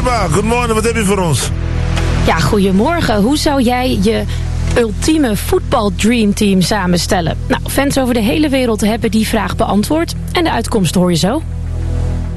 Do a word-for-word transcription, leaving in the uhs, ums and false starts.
Sheba, goedemorgen, wat heb je voor ons? Ja, goedemorgen. Hoe zou jij je ultieme voetbal dreamteam samenstellen? Nou, fans over de hele wereld hebben die vraag beantwoord. En de uitkomst hoor je zo.